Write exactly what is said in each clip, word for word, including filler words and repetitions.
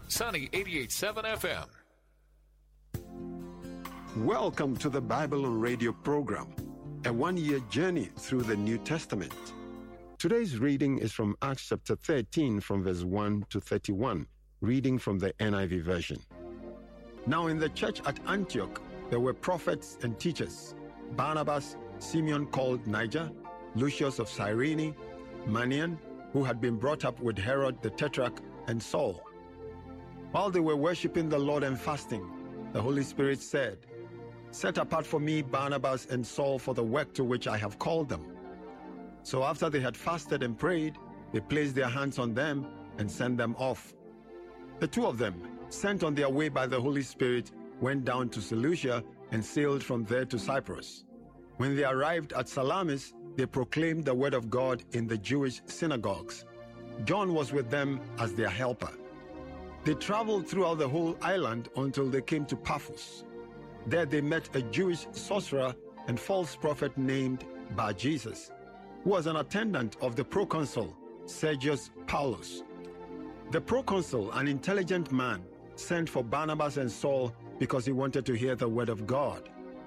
Sunny eighty-eight point seven F M. Welcome to the Bible on Radio program, a one-year journey through the New Testament. Today's reading is from Acts chapter thirteen, from verse one to thirty-one, reading from the N I V version. Now in the church at Antioch, there were prophets and teachers: Barnabas, Simeon called Niger, Lucius of Cyrene, Manaen, who had been brought up with Herod the Tetrarch, and Saul. While they were worshiping the Lord and fasting, the Holy Spirit said, "Set apart for me Barnabas and Saul for the work to which I have called them." So after they had fasted and prayed, they placed their hands on them and sent them off. The two of them, sent on their way by the Holy Spirit, went down to Seleucia and sailed from there to Cyprus. When they arrived at Salamis, they proclaimed the word of God in the Jewish synagogues. John was with them as their helper. They traveled throughout the whole island until they came to Paphos. There they met a Jewish sorcerer and false prophet named Bar-Jesus, who was an attendant of the proconsul, Sergius Paulus. The proconsul, an intelligent man, sent for Barnabas and Saul because he wanted to hear the word of God.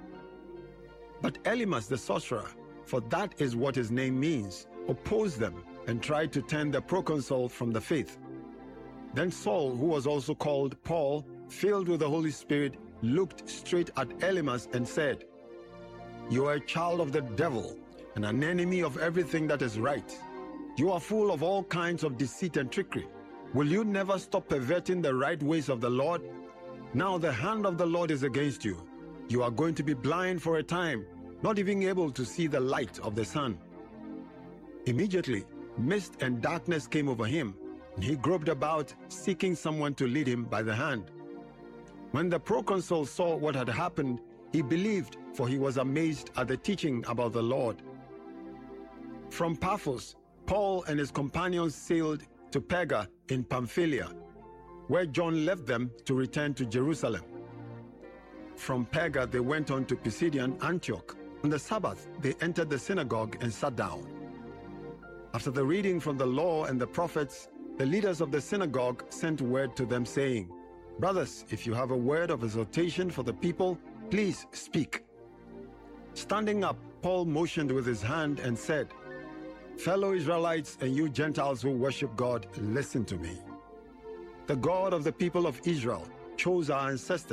But Elymas the sorcerer, for that is what his name means, opposed them and tried to turn the proconsul from the faith. Then Saul, who was also called Paul, filled with the Holy Spirit, looked straight at Elymas and said, "You are a child of the devil and an enemy of everything that is right. You are full of all kinds of deceit and trickery. Will you never stop perverting the right ways of the Lord? Now the hand of the Lord is against you. You are going to be blind for a time, not even able to see the light of the sun." Immediately, mist and darkness came over him, and he groped about, seeking someone to lead him by the hand. When the proconsul saw what had happened, he believed, for he was amazed at the teaching about the Lord. From Paphos, Paul and his companions sailed to Perga in Pamphylia, where John left them to return to Jerusalem. From Perga they went on to Pisidian Antioch. On the Sabbath they entered the synagogue and sat down. After the reading from the law and the prophets, the leaders of the synagogue sent word to them saying, "Brothers, if you have a word of exhortation for the people, please speak." Standing up, Paul motioned with his hand and said, "Fellow Israelites and you Gentiles who worship God, listen to me. The God of the people of Israel chose our ancestors